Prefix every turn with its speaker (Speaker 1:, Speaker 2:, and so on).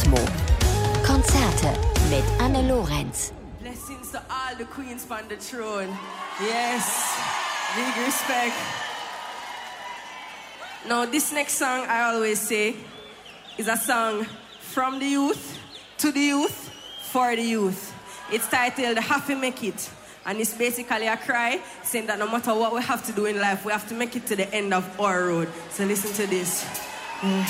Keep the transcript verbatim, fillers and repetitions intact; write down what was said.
Speaker 1: Kosmo. Konzerte mit Anne Lorenz.
Speaker 2: Blessings to all the queens on the throne. Yes, big respect. Now, this next song, I always say, is a song from the youth, to the youth, for the youth. It's titled Have to Make It. And it's basically a cry saying that no matter what we have to do in life, we have to make it to the end of our road. So listen to this. Mm.